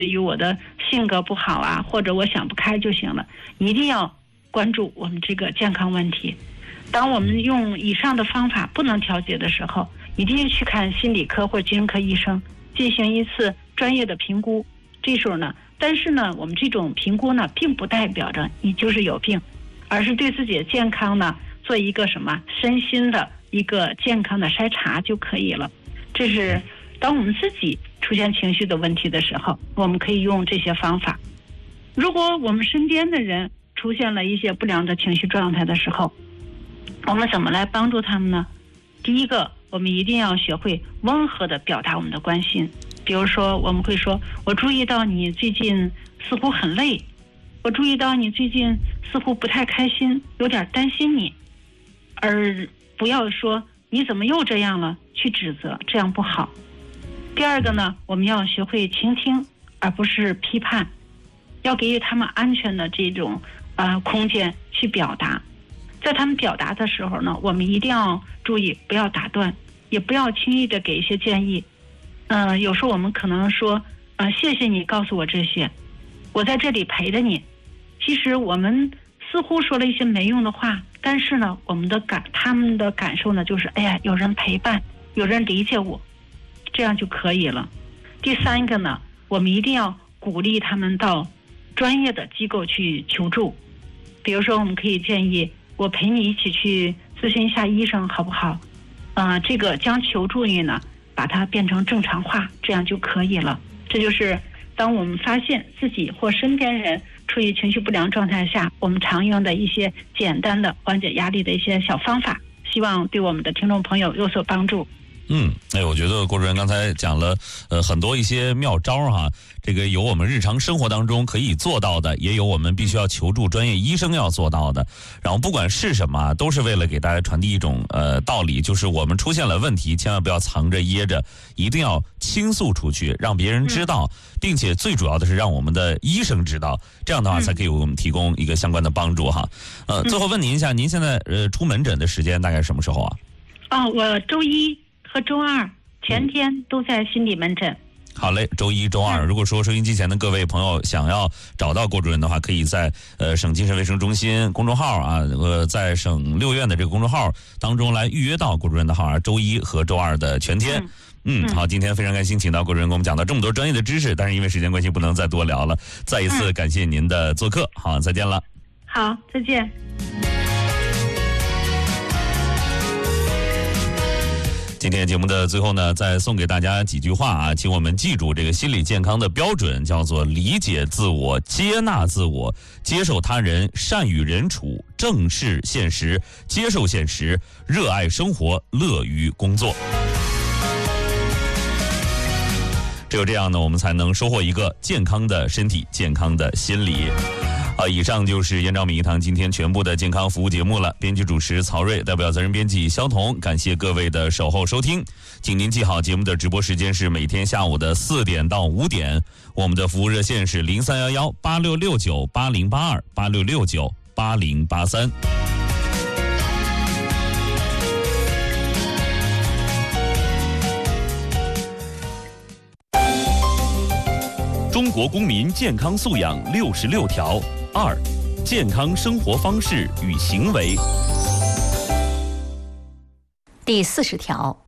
于我的性格不好啊，或者我想不开就行了，一定要关注我们这个健康问题。当我们用以上的方法不能调节的时候，一定去看心理科或精神科医生进行一次专业的评估。这时候呢，但是呢，我们这种评估呢，并不代表着你就是有病，而是对自己的健康呢做一个什么身心的一个健康的筛查就可以了。这是当我们自己出现情绪的问题的时候，我们可以用这些方法。如果我们身边的人出现了一些不良的情绪状态的时候，我们怎么来帮助他们呢？第一个，我们一定要学会温和地表达我们的关心。比如说，我们会说，我注意到你最近似乎很累，我注意到你最近似乎不太开心，有点担心你，而不要说你怎么又这样了，去指责，这样不好。第二个呢，我们要学会倾听，而不是批判，要给予他们安全的这种空间去表达。在他们表达的时候呢，我们一定要注意不要打断，也不要轻易的给一些建议。有时候我们可能说谢谢你告诉我这些，我在这里陪着你。其实我们似乎说了一些没用的话，但是呢，他们的感受呢，就是哎呀，有人陪伴，有人理解我，这样就可以了。第三个呢，我们一定要鼓励他们到专业的机构去求助。比如说，我们可以建议我陪你一起去咨询一下医生，好不好？这个将求助欲呢，把它变成正常化，这样就可以了。这就是当我们发现自己或身边人处于情绪不良状态下，我们常用的一些简单的缓解压力的一些小方法，希望对我们的听众朋友有所帮助。 我觉得郭主任刚才讲了很多一些妙招哈，这个有我们日常生活当中可以做到的，也有我们必须要求助专业医生要做到的。然后不管是什么，都是为了给大家传递一种道理，就是我们出现了问题，千万不要藏着掖着，一定要倾诉出去，让别人知道，并且最主要的是让我们的医生知道，这样的话才可以为我们提供一个相关的帮助哈。最后问您一下，您现在出门诊的时间大概什么时候啊？ 我周一和周二全天都在心理门诊。 好嘞，周一周二，如果说收音机前的各位朋友想要找到郭主任的话，可以在省精神卫生中心公众号啊，在省六院的这个公众号当中来预约到郭主任的号啊，周一和周二的全天。好，今天非常开心请到郭主任给我们讲到这么多专业的知识，但是因为时间关系不能再多聊了，再一次感谢您的做客。好，再见了。 好，再见。 今天节目的最后呢，再送给大家几句话啊，请我们记住这个心理健康的标准，叫做理解自我、接纳自我、接受他人、善与人处、正视现实、接受现实、热爱生活、乐于工作。只有这样呢，我们才能收获一个健康的身体、健康的心理。以上就是燕赵米一堂今天全部的健康服务节目了。编辑主持曹睿，代表责任编辑肖彤，感谢各位的守候收听。请您记好，节目的直播时间是每天下午的4点到5点，我们的服务热线是03118669808286698083。中国公民健康素养66条2，健康生活方式与行为。 第40条，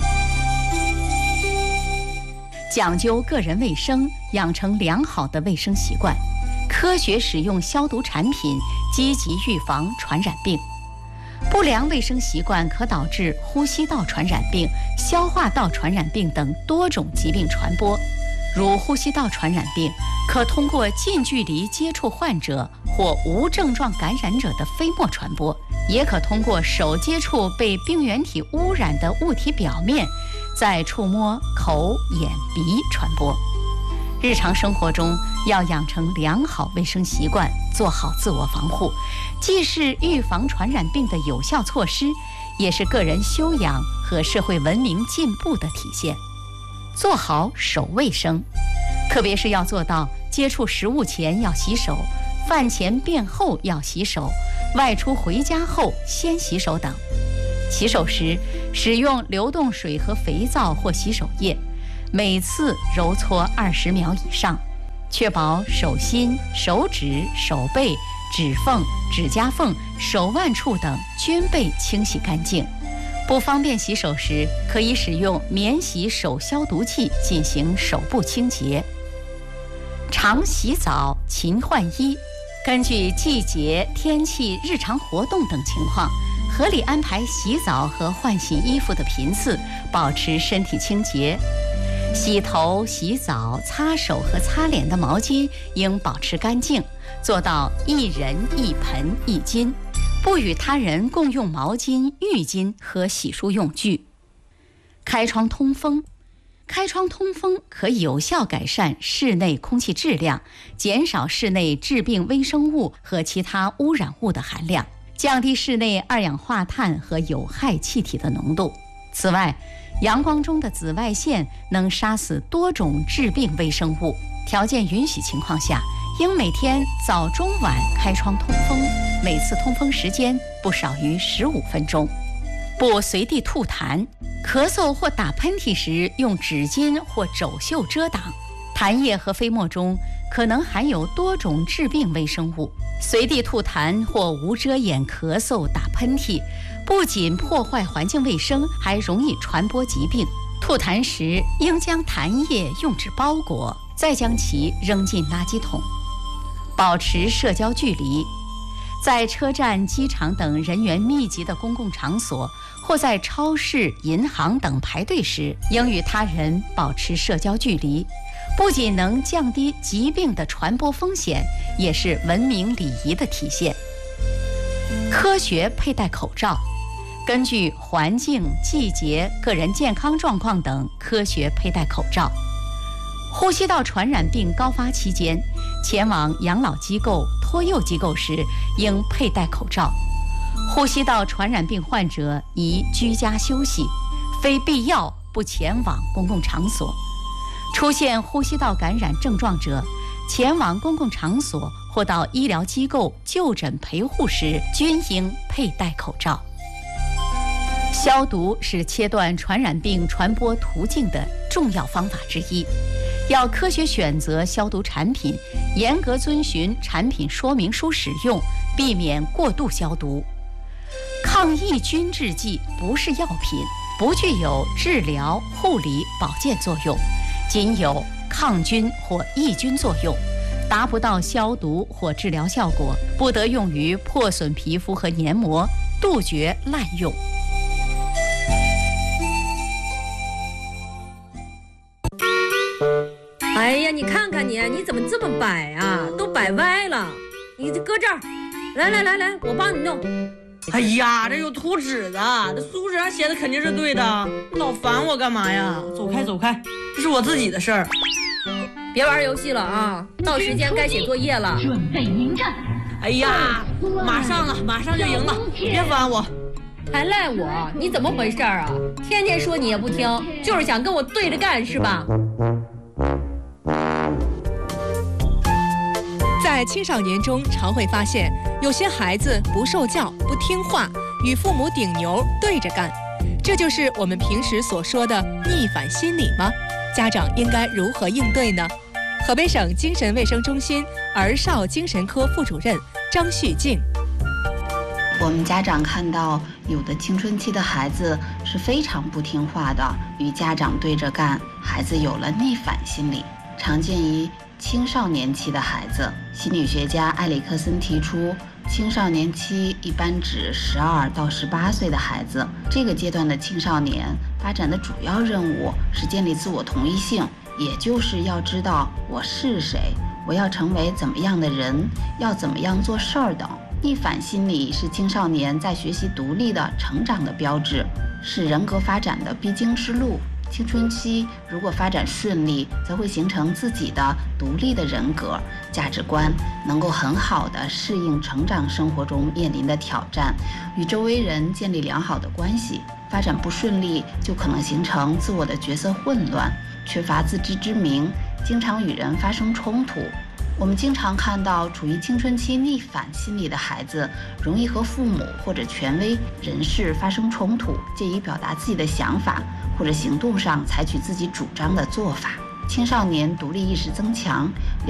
讲究个人卫生，养成良好的卫生习惯，科学使用消毒产品，积极预防传染病。不良卫生习惯可导致呼吸道传染病、消化道传染病等多种疾病传播。如呼吸道传染病，可通过近距离接触患者或无症状感染者的飞沫传播，也可通过手接触被病原体污染的物体表面，再触摸口、眼、鼻传播。日常生活中要养成良好卫生习惯，做好自我防护，既是预防传染病的有效措施，也是个人修养和社会文明进步的体现。做好手卫生，特别是要做到接触食物前要洗手，饭前便后要洗手，外出回家后先洗手等。洗手时使用流动水和肥皂或洗手液，每次揉搓20秒以上。 确保手心、手指、手背、指缝、指甲缝、手腕处等均被清洗干净。不方便洗手时，可以使用免洗手消毒剂进行手部清洁。常洗澡，勤换衣。根据季节、天气、日常活动等情况，合理安排洗澡和换洗衣服的频次，保持身体清洁。洗头、洗澡、擦手和擦脸的毛巾应保持干净，做到一人一盆一巾，不与他人共用毛巾、浴巾和洗漱用具。开窗通风。开窗通风可有效改善室内空气质量，减少室内致病微生物和其他污染物的含量，降低室内二氧化碳和有害气体的浓度。此外，阳光中的紫外线能杀死多种致病微生物。条件允许情况下，应每天早中晚开窗通风，每次通风时间不少于15分钟。不随地吐痰，咳嗽或打喷嚏时用纸巾或肘袖遮挡。痰液和飞沫中可能含有多种致病微生物，随地吐痰或无遮掩咳嗽、打喷嚏，不仅破坏环境卫生，还容易传播疾病。吐痰时应将痰液用纸包裹，再将其扔进垃圾桶。保持社交距离。在车站、机场等人员密集的公共场所，或在超市、银行等排队时，应与他人保持社交距离，不仅能降低疾病的传播风险，也是文明礼仪的体现。科学佩戴口罩，根据环境、季节、个人健康状况等科学佩戴口罩。呼吸道传染病高发期间，前往养老机构、托幼机构时应佩戴口罩。呼吸道传染病患者宜居家休息，非必要不前往公共场所。出现呼吸道感染症状者，前往公共场所或到医疗机构就诊陪护时，均应佩戴口罩。消毒是切断传染病传播途径的重要方法之一。要科学选择消毒产品，严格遵循产品说明书使用，避免过度消毒。抗抑菌制剂不是药品，不具有治疗、护理、保健作用，仅有抗菌或抑菌作用，达不到消毒或治疗效果，不得用于破损皮肤和黏膜，杜绝滥用。 哎呀，你看看你怎么这么摆啊？都摆歪了，你搁这儿，来，我帮你弄。 哎呀，这有图纸的，这书纸上写的肯定是对的，老烦我干嘛呀？走开，这是我自己的事儿。 别玩游戏了啊，到时间该写作业了。 准备迎战。 哎呀，马上就赢了，别烦我。 还赖我？你怎么回事啊？天天说你也不听，就是想跟我对着干是吧？ 在青少年中，常会发现有些孩子不受教、不听话，与父母顶牛对着干，这就是我们平时所说的逆反心理吗？家长应该如何应对呢？河北省精神卫生中心儿少精神科副主任张旭静。 我们家长看到有的青春期的孩子是非常不听话的，与家长对着干，孩子有了逆反心理，常见于青少年期的孩子。心理学家埃里克森提出，青少年期一般指12到18岁的孩子，这个阶段的青少年发展的主要任务是建立自我同一性，也就是要知道我是谁，我要成为怎么样的人，要怎么样做事儿等。逆反心理是青少年在学习独立的成长的标志，是人格发展的必经之路。青春期如果发展顺利，则会形成自己的独立的人格、价值观，能够很好地适应成长生活中面临的挑战，与周围人建立良好的关系。发展不顺利，就可能形成自我的角色混乱，缺乏自知之明，经常与人发生冲突。我们经常看到处于青春期逆反心理的孩子，容易和父母或者权威人士发生冲突，介意表达自己的想法，或者行动上采取自己主张的做法。青少年独立意识增强，